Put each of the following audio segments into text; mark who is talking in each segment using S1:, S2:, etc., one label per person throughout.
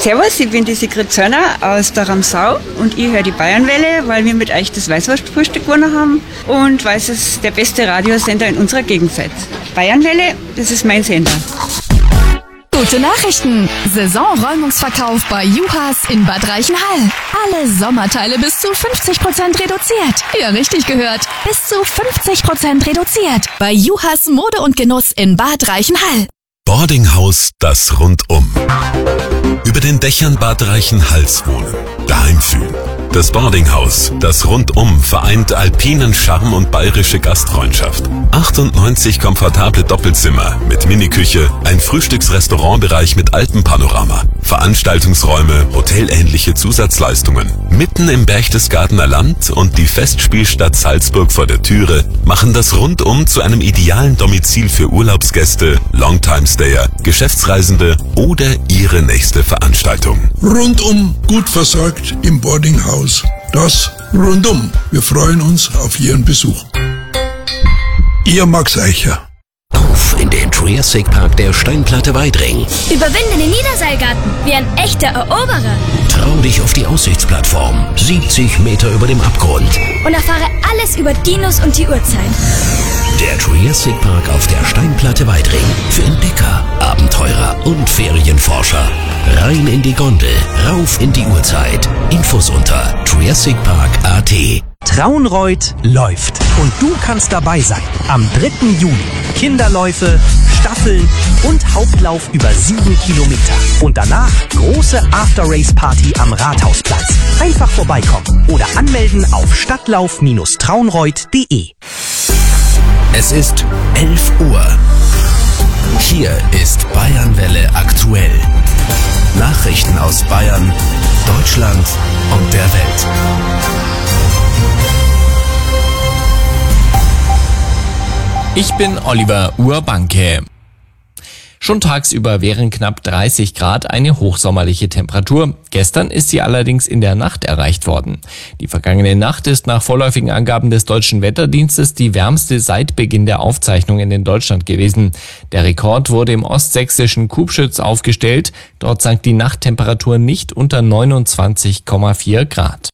S1: Servus, ich bin die Sigrid Zörner aus der Ramsau und ich höre die Bayernwelle, weil wir mit euch das Weißwurstfrühstück gewonnen haben und weil es der beste Radiosender in unserer Gegend seid. Bayernwelle, das ist mein Sender.
S2: Gute Nachrichten! Saisonräumungsverkauf bei Juhas in Bad Reichenhall. Alle Sommerteile bis zu 50% reduziert. Ja, richtig gehört. Bis zu 50% reduziert. Bei Juhas Mode und Genuss in Bad Reichenhall.
S3: Boardinghaus, das Rundum. Über den Dächern Bad Reichenhalls wohnen, daheim fühlen. Das Boardinghaus, das Rundum, vereint alpinen Charme und bayerische Gastfreundschaft. 98 komfortable Doppelzimmer mit Miniküche, ein Frühstücksrestaurantbereich mit Alpenpanorama, Veranstaltungsräume, hotelähnliche Zusatzleistungen. Mitten im Berchtesgadener Land und die Festspielstadt Salzburg vor der Türe machen das Rundum zu einem idealen Domizil für Urlaubsgäste, Longtime-Stayer, Geschäftsreisende oder ihre nächste Veranstaltung.
S4: Rundum gut versorgt im Boardinghaus. Das Rundum. Wir freuen uns auf Ihren Besuch. Ihr Max Eicher.
S5: Auf in den Triassic Park der Steinplatte Weidring.
S6: Überwinde den Niederseilgarten wie ein echter Eroberer.
S5: Trau dich auf die Aussichtsplattform, 70 Meter über dem Abgrund.
S6: Und erfahre alles über Dinos und die Urzeit.
S5: Der Triassic Park auf der Steinplatte Weidring. Für Entdecker, Abenteurer und Ferienforscher. Rein in die Gondel, rauf in die Urzeit. Infos unter triassicpark.at.
S7: Traunreut läuft und du kannst dabei sein. Am 3. Juli. Kinderläufe, Staffeln und Hauptlauf über 7 Kilometer. Und danach große After-Race-Party am Rathausplatz. Einfach vorbeikommen oder anmelden auf stadtlauf-traunreut.de.
S5: Es ist 11 Uhr. Hier ist Bayernwelle aktuell. Nachrichten aus Bayern, Deutschland und der Welt.
S8: Ich bin Oliver Urbanke. Schon tagsüber wären knapp 30 Grad eine hochsommerliche Temperatur. Gestern ist sie allerdings in der Nacht erreicht worden. Die vergangene Nacht ist nach vorläufigen Angaben des Deutschen Wetterdienstes die wärmste seit Beginn der Aufzeichnungen in Deutschland gewesen. Der Rekord wurde im ostsächsischen Kubschütz aufgestellt. Dort sank die Nachttemperatur nicht unter 29,4 Grad.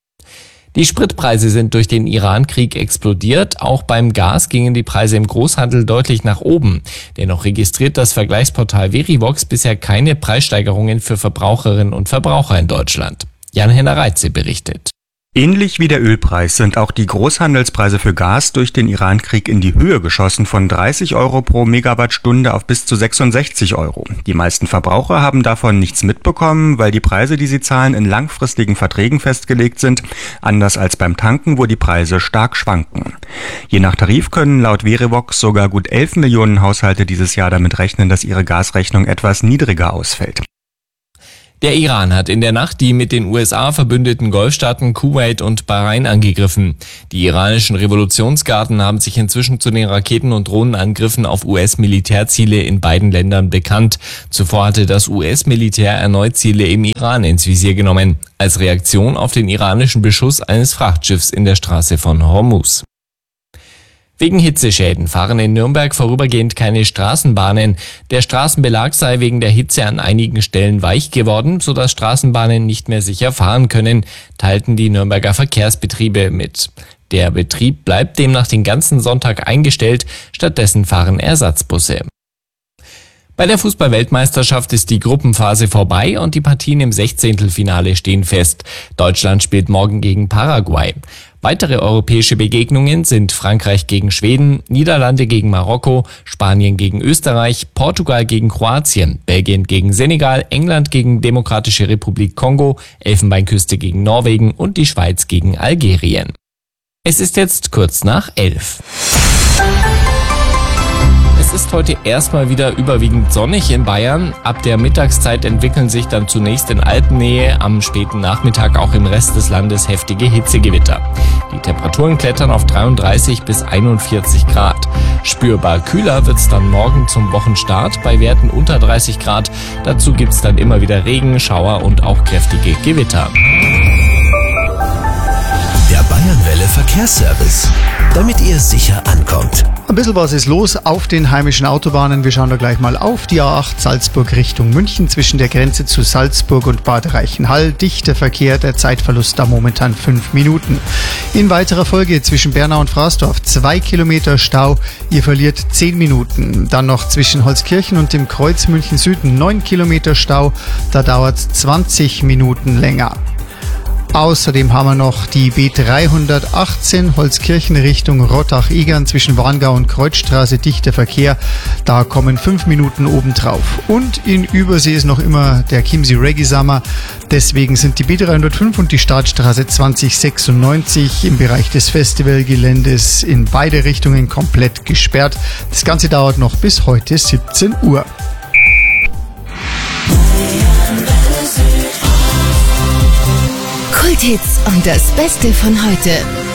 S8: Die Spritpreise sind durch den Iran-Krieg explodiert. Auch beim Gas gingen die Preise im Großhandel deutlich nach oben. Dennoch registriert das Vergleichsportal Verivox bisher keine Preissteigerungen für Verbraucherinnen und Verbraucher in Deutschland. Jan-Henner Reitze berichtet.
S9: Ähnlich wie der Ölpreis sind auch die Großhandelspreise für Gas durch den Iran-Krieg in die Höhe geschossen, von 30 Euro pro Megawattstunde auf bis zu 66 Euro. Die meisten Verbraucher haben davon nichts mitbekommen, weil die Preise, die sie zahlen, in langfristigen Verträgen festgelegt sind, anders als beim Tanken, wo die Preise stark schwanken. Je nach Tarif können laut Verivox sogar gut 11 Millionen Haushalte dieses Jahr damit rechnen, dass ihre Gasrechnung etwas niedriger ausfällt.
S8: Der Iran hat in der Nacht die mit den USA verbündeten Golfstaaten Kuwait und Bahrain angegriffen. Die iranischen Revolutionsgarden haben sich inzwischen zu den Raketen- und Drohnenangriffen auf US-Militärziele in beiden Ländern bekannt. Zuvor hatte das US-Militär erneut Ziele im Iran ins Visier genommen, als Reaktion auf den iranischen Beschuss eines Frachtschiffs in der Straße von Hormuz. Wegen Hitzeschäden fahren in Nürnberg vorübergehend keine Straßenbahnen. Der Straßenbelag sei wegen der Hitze an einigen Stellen weich geworden, sodass Straßenbahnen nicht mehr sicher fahren können, teilten die Nürnberger Verkehrsbetriebe mit. Der Betrieb bleibt demnach den ganzen Sonntag eingestellt, stattdessen fahren Ersatzbusse. Bei der Fußball-Weltmeisterschaft ist die Gruppenphase vorbei und die Partien im 16. stehen fest. Deutschland spielt morgen gegen Paraguay. Weitere europäische Begegnungen sind Frankreich gegen Schweden, Niederlande gegen Marokko, Spanien gegen Österreich, Portugal gegen Kroatien, Belgien gegen Senegal, England gegen Demokratische Republik Kongo, Elfenbeinküste gegen Norwegen und die Schweiz gegen Algerien. Es ist jetzt kurz nach 11. Es ist heute erstmal wieder überwiegend sonnig in Bayern. Ab der Mittagszeit entwickeln sich dann zunächst in Alpennähe, am späten Nachmittag auch im Rest des Landes heftige Hitzegewitter. Die Temperaturen klettern auf 33 bis 41 Grad. Spürbar kühler wird's dann morgen zum Wochenstart bei Werten unter 30 Grad. Dazu gibt's dann immer wieder Regen, Schauer und auch kräftige Gewitter.
S5: Der Bayernwelle Welle Verkehrsservice, damit ihr sicher ankommt.
S10: Ein bisschen was ist los auf den heimischen Autobahnen. Wir schauen da gleich mal auf die A8 Salzburg Richtung München zwischen der Grenze zu Salzburg und Bad Reichenhall. Dichter Verkehr, der Zeitverlust da momentan 5 Minuten. In weiterer Folge zwischen Bernau und Fraßdorf 2 Kilometer Stau. Ihr verliert 10 Minuten. Dann noch zwischen Holzkirchen und dem Kreuz München Süden 9 Kilometer Stau. Da dauert es 20 Minuten länger. Außerdem haben wir noch die B318 Holzkirchen Richtung Rottach-Egern zwischen Warngau und Kreuzstraße, dichter Verkehr. Da kommen 5 Minuten obendrauf. Und in Übersee ist noch immer der Chiemsee Reggae Summer. Deswegen sind die B305 und die Startstraße 2096 im Bereich des Festivalgeländes in beide Richtungen komplett gesperrt. Das Ganze dauert noch bis heute 17 Uhr.
S2: Kulthits und das Beste von heute.